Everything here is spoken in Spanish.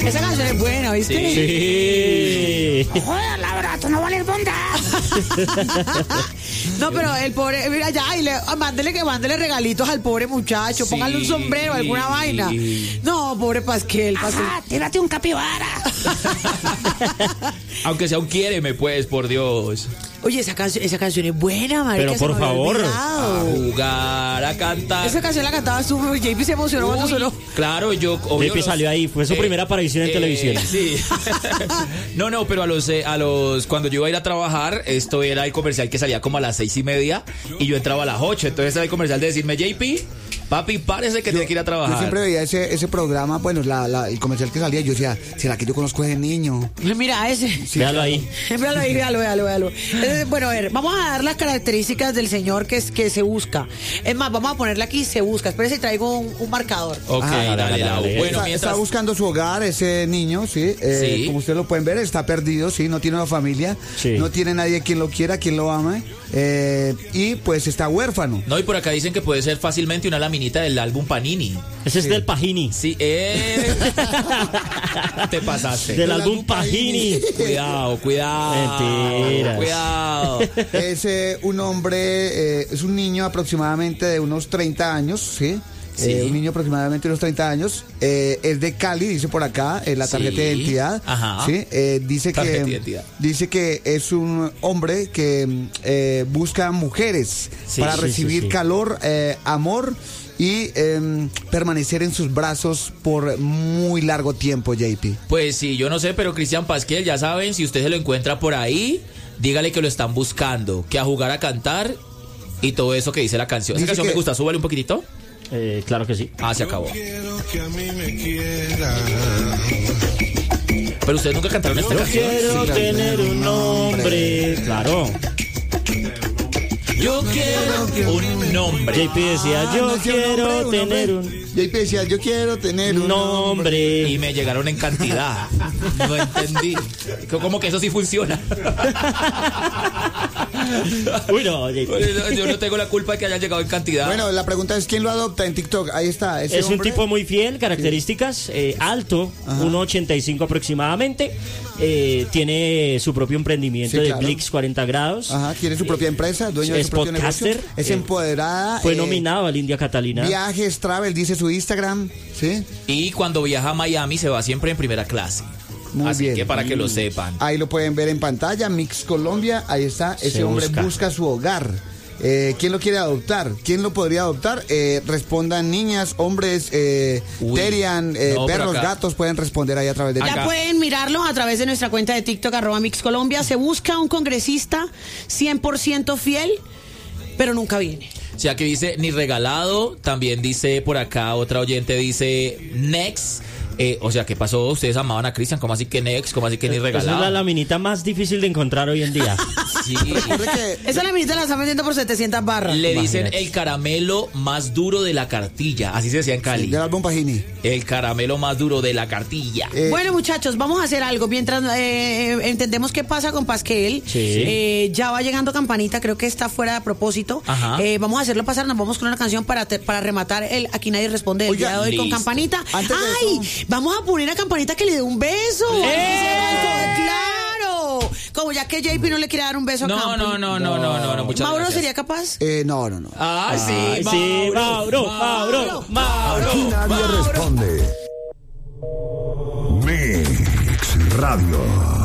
Esa canción es buena, ¿viste? Sí. Joder, la verdad, tú no vales bondad. No, pero el pobre, mira ya, y mándele regalitos al pobre muchacho, Sí. póngale un sombrero, alguna vaina. No, pobre Pasquel. Tírate un capibara. Aunque sea un quiéreme, pues, por Dios. Oye, esa canción es buena, marica. Pero por favor. A jugar, a cantar. Esa canción la cantaba tú, JP se emocionó cuando sonó. Claro, yo... obvio, JP salió ahí, fue su primera aparición en televisión. Sí. No, pero a los cuando yo iba a ir a trabajar, esto era el comercial que salía como a las 6:30 y yo entraba a las 8. Entonces era el comercial de decirme, JP, papi, párese que tiene que ir a trabajar. Yo siempre veía ese programa, bueno, el comercial que salía, yo decía, ¿será que yo conozco a ese niño? Mira, ese. Sí, Véalo ahí. Véalo. Bueno, a ver, vamos a dar las características del señor que se busca. Es más, vamos a ponerle aquí, se busca. Espérese y traigo un marcador. Ok, dale. Bueno, está buscando su hogar ese niño, sí. Sí. Como ustedes lo pueden ver, está perdido, sí. No tiene una familia, Sí. no tiene nadie quien lo quiera, quien lo ame. Y pues está huérfano. No, y por acá dicen que puede ser fácilmente una laminita del álbum Panini. Ese es del Pagini. Sí, te pasaste. Del álbum Pagini. Cuidado. Mentiras. Cuidado. Es un hombre, es un niño aproximadamente de unos 30 años, ¿sí? Sí. Un niño aproximadamente de unos 30 años. Es de Cali, dice por acá, en la tarjeta de identidad. Ajá. ¿Sí? Dice Tarjeta de identidad. que es un hombre que busca mujeres Sí, para sí, recibir sí. calor, amor y permanecer en sus brazos por muy largo tiempo, JP. Pues sí, yo no sé, pero Cristian Pasquel, ya saben, si usted se lo encuentra por ahí, dígale que lo están buscando, que a jugar, a cantar y todo eso que dice la canción. Esa Dice canción que- me gusta, súbale un poquitito. Claro que sí. Ah, se acabó. Quiero que a mí me quiera. Pero ustedes nunca cantaron esta Yo canción. quiero tener un nombre. Claro. Yo quiero un nombre. JP decía, yo no, quiero tener un JP decía, yo quiero tener un nombre. Y me llegaron en cantidad. No entendí. Como que eso sí funciona. Uy, no, JP. Yo no tengo la culpa de que hayan llegado en cantidad. Bueno, la pregunta es, ¿quién lo adopta en TikTok? Ahí está. Ese Es un hombre. tipo muy fiel, características, alto, 1,85 aproximadamente. Tiene su propio emprendimiento Sí, de claro. Blix 40 grados. Ajá, tiene su propia empresa, dueño de Es su propio negocio. podcaster. Es empoderada. Fue nominado al India Catalina. Viajes, travel, dice su Instagram. Sí, Y cuando viaja a Miami se va siempre en primera clase. muy Así bien. que para que lo sepan. Ahí lo pueden ver en pantalla, Mix Colombia, ahí está. Ese Se hombre busca. busca su hogar. ¿Quién lo quiere adoptar? ¿Quién lo podría adoptar? Respondan niñas, hombres, Terian, no, pero perros, acá- gatos, pueden responder ahí a través de... Acá. Ya pueden mirarlo a través de nuestra cuenta de TikTok, @MixColombia. Se busca un congresista 100% fiel, pero nunca viene. O sea que dice ni regalado, también dice por acá otra oyente dice next. O sea, ¿qué pasó? Ustedes amaban a Cristian, ¿cómo así que next? ¿Cómo así que ni Esa es la regalado? laminita más difícil de encontrar hoy en día. Sí. Recuerde que Esa laminita la están vendiendo por 700 barras. Le dicen Imagínate. el caramelo más duro de la cartilla, así se decía en Cali. del álbum Pagini. El caramelo más duro de la cartilla. Bueno, muchachos, vamos a hacer algo. Mientras entendemos qué pasa con Pasquel, Sí. ya va llegando Campanita, creo que está fuera de propósito. Ajá. Vamos a hacerlo pasar, nos vamos con una canción para rematar el Aquí Nadie Responde del Oiga, día de hoy con listo. Campanita. Antes de ¡Ay! eso- Vamos a poner a Campanita que le dé un beso. ¡Claro! Como ya que JP no le quiere dar un beso a No, Campo. no, muchas ¿Mauro gracias. sería capaz? No. Ay, sí, Ay, sí, Mauro. Aquí nadie responde. Mix Radio.